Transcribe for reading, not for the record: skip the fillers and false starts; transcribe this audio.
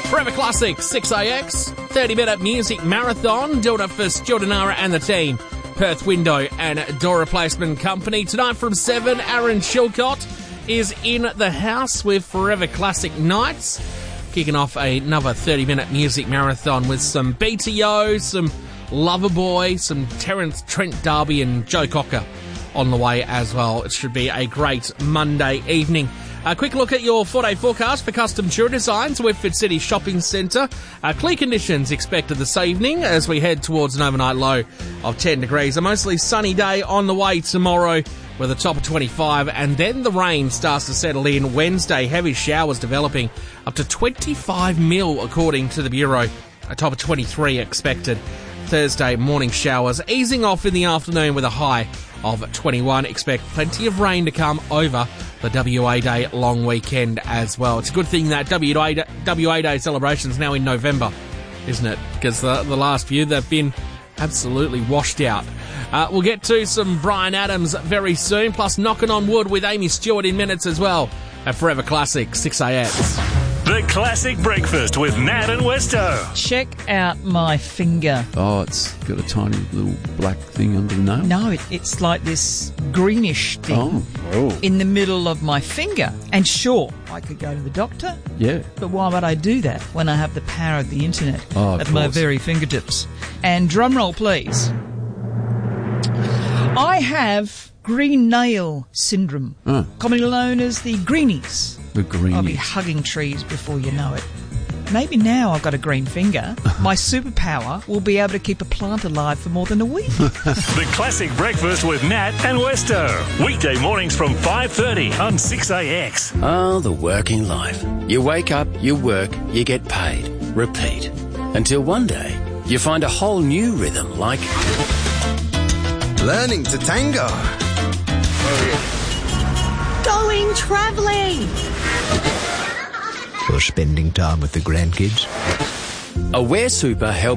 Forever Classic 6AX, 30-minute music marathon, doing it for Jordanara and the team. Perth Window and Door Replacement Company. Tonight from 7, Aaron Chilcott is in the house with Forever Classic Nights. Kicking off another 30-minute music marathon with some BTO, some Loverboy, some Terence Trent D'Arby and Joe Cocker on the way as well. It should be a great Monday evening. A quick look at your 4-day forecast for Custom Tour Designs, Whitford City Shopping Centre. Clear conditions expected this evening as we head towards an overnight low of 10 degrees. A mostly sunny day on the way tomorrow with a top of 25, and then the rain starts to settle in. Wednesday, heavy showers developing up to 25 mil according to the Bureau. A top of 23 expected. Thursday, morning showers easing off in the afternoon with a high of 21. Expect plenty of rain to come over the WA Day long weekend as well. It's a good thing that WA Day celebration's now in November, isn't it? Because the last few, they've been absolutely washed out. We'll get to some Bryan Adams very soon, plus Knocking on Wood with Amy Stewart in minutes as well at Forever Classic 6AX. The Classic Breakfast with Nat and Westo. Check out my finger. Oh, it's got a tiny little black thing under the nail? No, it's like this greenish thing in the middle of my finger. And sure, I could go to the doctor. Yeah. But why would I do that when I have the power of the internet at my very fingertips? And drum roll, please. I have green nail syndrome, commonly known as the greenies. The greenies. I'll be hugging trees before you know it. Maybe now I've got a green finger, my superpower will be able to keep a plant alive for more than a week. The Classic Breakfast with Nat and Westo. Weekday mornings from 5:30 on 6AX. Oh, the working life. You wake up, you work, you get paid. Repeat. Until one day, you find a whole new rhythm like... learning to tango. Going travelling. Or spending time with the grandkids. Aware Super helps